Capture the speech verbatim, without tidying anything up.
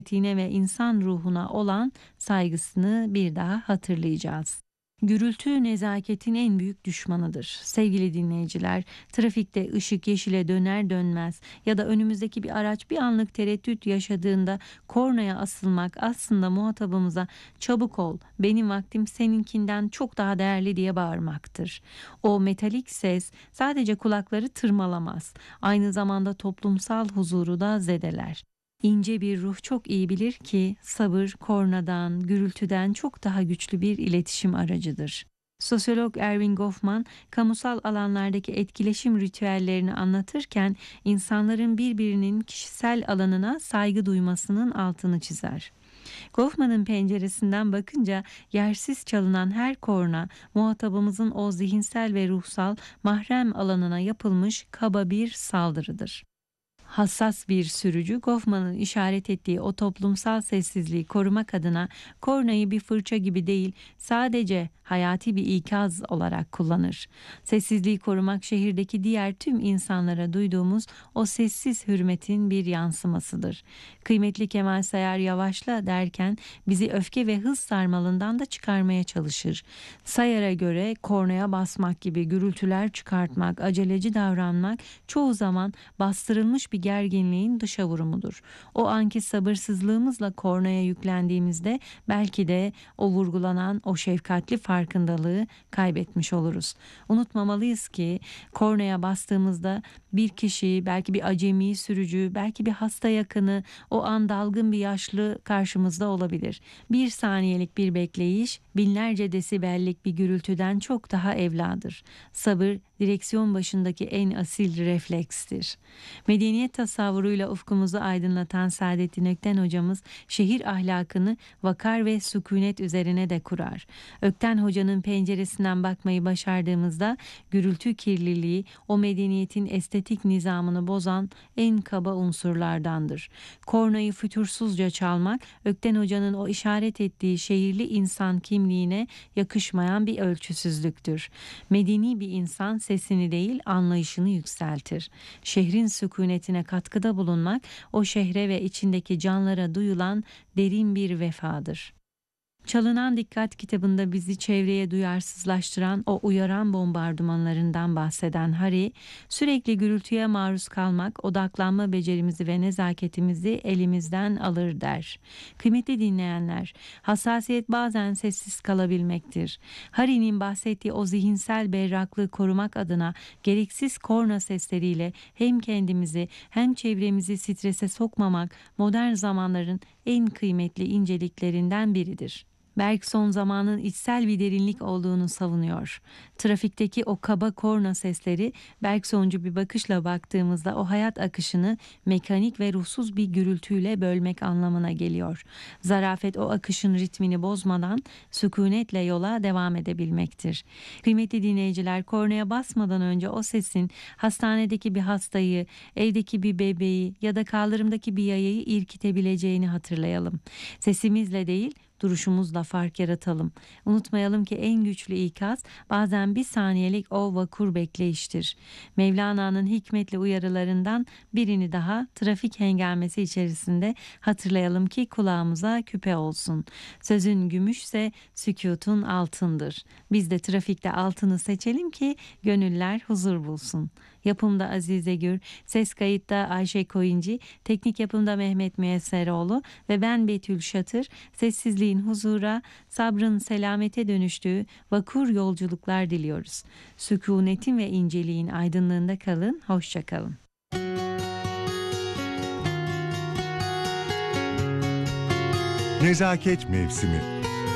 Tine ve insan ruhuna olan saygısını bir daha hatırlayacağız. Gürültü nezaketin en büyük düşmanıdır. Sevgili dinleyiciler, trafikte ışık yeşile döner dönmez ya da önümüzdeki bir araç bir anlık tereddüt yaşadığında kornaya asılmak aslında muhatabımıza "çabuk ol, benim vaktim seninkinden çok daha değerli" diye bağırmaktır. O metalik ses sadece kulakları tırmalamaz, aynı zamanda toplumsal huzuru da zedeler. İnce bir ruh çok iyi bilir ki sabır kornadan, gürültüden çok daha güçlü bir iletişim aracıdır. Sosyolog Erving Goffman, kamusal alanlardaki etkileşim ritüellerini anlatırken insanların birbirinin kişisel alanına saygı duymasının altını çizer. Goffman'ın penceresinden bakınca yersiz çalınan her korna muhatabımızın o zihinsel ve ruhsal mahrem alanına yapılmış kaba bir saldırıdır. Hassas bir sürücü, Goffman'ın işaret ettiği o toplumsal sessizliği korumak adına kornayı bir fırça gibi değil, sadece hayati bir ikaz olarak kullanır. Sessizliği korumak şehirdeki diğer tüm insanlara duyduğumuz o sessiz hürmetin bir yansımasıdır. Kıymetli Kemal Sayar "yavaşla" derken bizi öfke ve hız sarmalından da çıkarmaya çalışır. Sayar'a göre kornaya basmak gibi gürültüler çıkartmak, aceleci davranmak çoğu zaman bastırılmış bir gerginliğin dışa vurumudur. O anki sabırsızlığımızla kornaya yüklendiğimizde belki de o vurgulanan o şefkatli farkındalığı kaybetmiş oluruz. Unutmamalıyız ki kornaya bastığımızda bir kişi, belki bir acemi sürücü, belki bir hasta yakını, o an dalgın bir yaşlı karşımızda olabilir. Bir saniyelik bir bekleyiş binlerce desibellik bir gürültüden çok daha evladır. Sabır direksiyon başındaki en asil reflekstir. Medeniyet tasavvuruyla ufkumuzu aydınlatan Saadettin Ökten hocamız şehir ahlakını vakar ve sükunet üzerine de kurar. Ökten hocanın penceresinden bakmayı başardığımızda gürültü kirliliği o medeniyetin estetik nizamını bozan en kaba unsurlardandır. Kornayı fütursuzca çalmak Ökten hocanın o işaret ettiği şehirli insan kimliğine yakışmayan bir ölçüsüzlüktür. Medeni bir insan sesini değil anlayışını yükseltir. Şehrin sükunetine katkıda bulunmak o şehre ve içindeki canlara duyulan derin bir vefadır. Çalınan Dikkat kitabında bizi çevreye duyarsızlaştıran o uyaran bombardımanlarından bahseden Harry, sürekli gürültüye maruz kalmak odaklanma becerimizi ve nezaketimizi elimizden alır der. Kıymetli dinleyenler, hassasiyet bazen sessiz kalabilmektir. Harry'nin bahsettiği o zihinsel berraklığı korumak adına gereksiz korna sesleriyle hem kendimizi hem çevremizi strese sokmamak modern zamanların en kıymetli inceliklerinden biridir. Bergson zamanın içsel bir derinlik olduğunu savunuyor. Trafikteki o kaba korna sesleri Bergsoncu bir bakışla baktığımızda o hayat akışını mekanik ve ruhsuz bir gürültüyle bölmek anlamına geliyor. Zarafet o akışın ritmini bozmadan sükunetle yola devam edebilmektir. Kıymetli dinleyiciler, kornaya basmadan önce o sesin hastanedeki bir hastayı, evdeki bir bebeği ya da kaldırımdaki bir yayayı irkitebileceğini hatırlayalım. Sesimizle değil, duruşumuzla fark yaratalım. Unutmayalım ki en güçlü ikaz bazen bir saniyelik o vakur bekleyiştir. Mevlana'nın hikmetli uyarılarından birini daha trafik hengamesi içerisinde hatırlayalım ki kulağımıza küpe olsun. Sözün gümüşse sükûtun altındır. Biz de trafikte altını seçelim ki gönüller huzur bulsun. Yapımda Azize Gür, ses kayıtta Ayşe Koyuncu, teknik yapımda Mehmet Müyesseroğlu ve ben Betül Şatır. Sessizliğin huzura, sabrın selamete dönüştüğü vakur yolculuklar diliyoruz. Sükunetin ve inceliğin aydınlığında kalın, hoşça kalın. Nezaket mevsimi.